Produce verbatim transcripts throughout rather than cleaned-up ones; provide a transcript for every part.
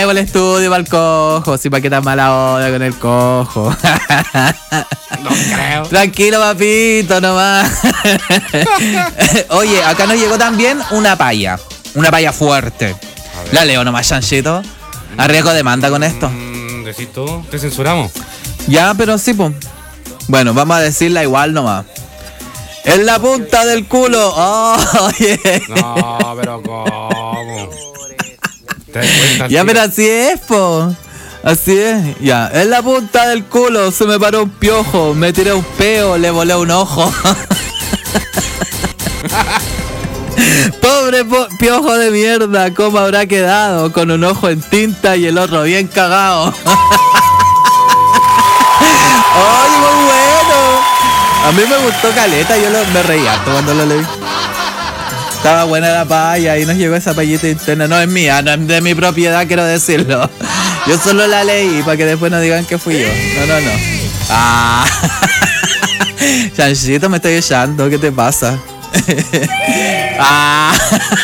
cambiamos el estudio para el cojo. Sí, para qué tan mala onda con el cojo. No creo. Tranquilo, papito, nomás. Oye, acá nos llegó también una paya. Una paya fuerte. La leo nomás, Chanchito. Arriesgo demanda con esto. Mm, ¿Decís tú? ¿Te censuramos? Ya, pero sí, pues. Bueno, vamos a decirla igual nomás. En la punta del culo. Oh, oye. No, pero ¿cómo? ¿Te das cuenta? Ya, pero así es, po. Así es. Ya. En la punta del culo se me paró un piojo. Me tiré un peo, le volé un ojo. Pobre po- piojo de mierda. ¿Cómo habrá quedado? Con un ojo en tinta y el otro bien cagado. ¡Ay, muy bueno! A mí me gustó caleta, yo lo, me reí harto cuando lo leí. Estaba buena la paya y nos llegó esa payita interna. No es mía, no es de mi propiedad, quiero decirlo. Yo solo la leí para que después no digan que fui yo. No, no, no. Ah. Chanchito, me estoy echando, ¿qué te pasa? Ah.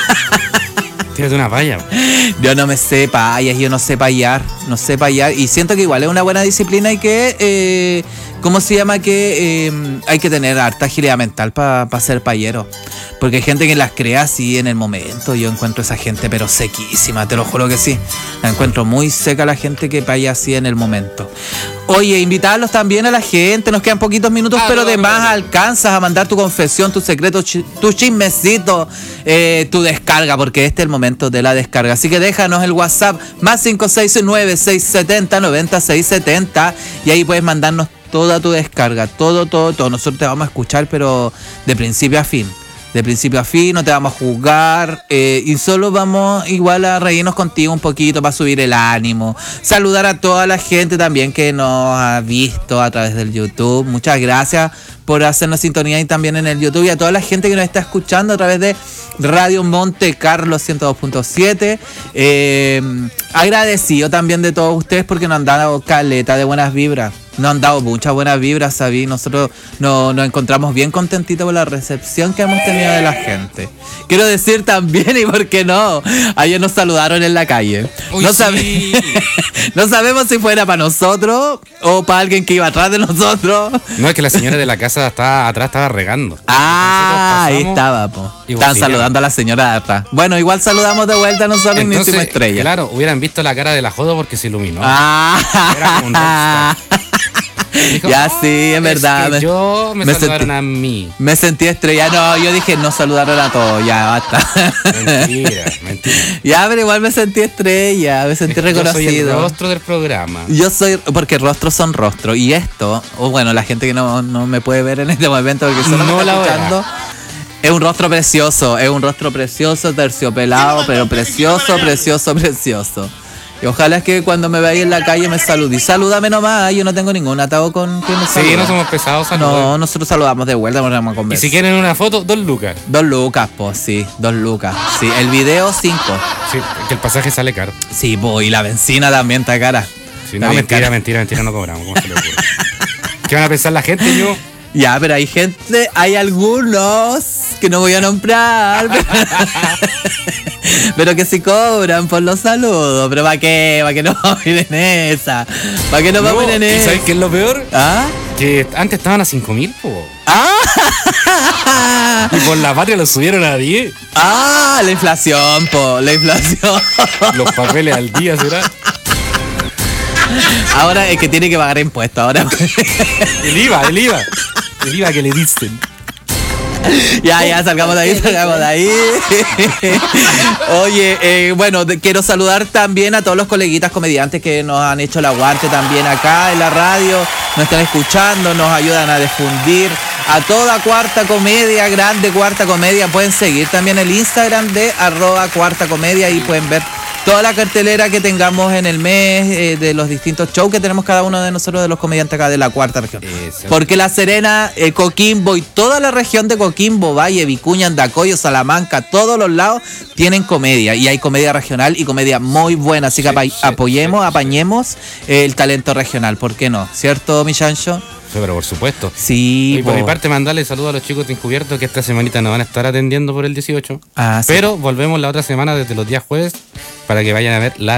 Tírate una paya. Yo no me sé payas, yo no sé payar, no sé payar. Y siento que igual es una buena disciplina y que, eh, ¿cómo se llama? Que eh, hay que tener harta agilidad mental para pa ser payero. Porque hay gente que las crea así en el momento. Yo encuentro esa gente pero sequísima, te lo juro que sí. La encuentro muy seca la gente que paya así en el momento. Oye, invitarlos también a la gente. Nos quedan poquitos minutos, ah, pero no, de más no, no. Alcanzas a mandar tu confesión, tu secreto, ch- tu chismecito, eh, tu descarga, porque este es el momento de la descarga. Así que déjanos el WhatsApp más cinco seis nueve, seis siete cero, nueve seis siete cero y ahí puedes mandarnos toda tu descarga, todo, todo, todo. Nosotros te vamos a escuchar, pero de principio a fin. De principio a fin, no te vamos a juzgar eh, y solo vamos igual a reírnos contigo un poquito para subir el ánimo. Saludar a toda la gente también que nos ha visto a través del YouTube. Muchas gracias por hacernos sintonía y también en el YouTube. Y a toda la gente que nos está escuchando a través de Radio Monte Carlo ciento dos punto siete. Eh, agradecido también de todos ustedes porque nos han dado caleta de buenas vibras. Nos han dado muchas buenas vibras, ¿sabí? Nosotros no, nos encontramos bien contentitos por la recepción que hemos tenido de la gente. Quiero decir también, y por qué no, ayer nos saludaron en la calle. Uy, no, sí. sabe, no sabemos si fuera para nosotros o para alguien que iba atrás de nosotros. No, es que la señora de la casa está atrás estaba regando. Ah, ahí estaba, po. Estaban saludando a la señora de atrás. Bueno, igual saludamos de vuelta, no solo Entonces, Mismísima Estrella. Claro, hubieran visto la cara de la joda porque se iluminó. Ah. Era como un rockstar. Dijo, ya oh, sí, es verdad. Es que yo me, me saludaron sentí, a mí. Me sentí estrella. No, yo dije, no saludaron a todos, ya basta. Mentira, mentira. Ya, pero igual me sentí estrella, me sentí es reconocido. Yo soy el rostro del programa. Yo soy, porque rostros son rostros. Y esto, o bueno, la gente que no, no me puede ver en este momento porque solo no me está la escuchando. Verá. Es un rostro precioso, es un rostro precioso, terciopelado, pero precioso, precioso, precioso. Y ojalá es que cuando me veáis en la calle me saludís. Salúdame nomás, yo no tengo ningún atado con que me salude. Sí, no somos pesados, saludos. No, nosotros saludamos de vuelta, vamos a conversar. Y si quieren una foto, dos lucas. Dos lucas, pues sí, dos lucas. Sí, el video, cinco. Sí, que el pasaje sale caro. Sí, pues, y la benzina también está cara. Sí, no, mentira, cara. mentira, mentira, no cobramos. ¿Cómo se le ocurre? ¿Qué van a pensar la gente, yo? Ya, pero hay gente, hay algunos que no voy a nombrar, pero, pero que sí cobran por los saludos. Pero ¿para qué? ¿Para qué no miren esa? ¿Para qué no, no miren esa? ¿Y sabes qué es lo peor? ¿Ah? Que antes estaban a cinco mil, po. ¡Ah! Y por la patria los subieron a diez. ¡Ah! La inflación, po, la inflación. Los papeles al día, ¿será? Ahora es que tiene que pagar impuestos, ahora. El I V A, el I V A. El I V A que le dicen. Ya, ya, salgamos de ahí, salgamos de ahí. Oye, eh, bueno, de, quiero saludar también a todos los coleguitas comediantes que nos han hecho el aguante también acá en la radio, nos están escuchando, nos ayudan a difundir a toda Cuarta Comedia, grande Cuarta Comedia. Pueden seguir también el Instagram de arroba Cuarta Comedia y pueden ver toda la cartelera que tengamos en el mes, eh, de los distintos shows que tenemos cada uno de nosotros, de los comediantes acá de la cuarta región. Exacto. Porque La Serena, eh, Coquimbo y toda la región de Coquimbo, Valle, Vicuña, Andacollo, Salamanca, todos los lados tienen comedia. Y hay comedia regional y comedia muy buena. Así que sí, sí, apoyemos, sí, apañemos eh, el talento regional. ¿Por qué no? ¿Cierto, mi Chancho? Sí, pero por supuesto. Sí. Y por po. mi parte, mandarle saludos a los chicos de Encubierto que esta semanita nos van a estar atendiendo por el dieciocho. Ah, sí. Pero volvemos la otra semana desde los días jueves para que vayan a ver la